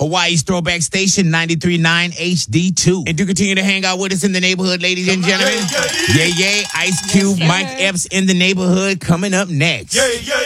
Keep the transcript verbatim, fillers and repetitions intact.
Hawaii's throwback station, ninety-three point nine H D two. And do continue to hang out with us in the neighborhood, ladies and gentlemen. Yeah, yeah. Ice Cube, Mike Epps in the neighborhood coming up next. Yeah, yeah.